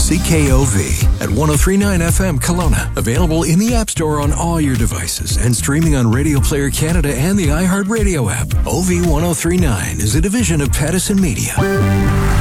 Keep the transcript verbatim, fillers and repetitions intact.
C K O V at one oh three point nine F M Kelowna. Available in the App Store on all your devices and streaming on Radio Player Canada and the iHeartRadio app. O V ten thirty-nine is a division of Pattison Media.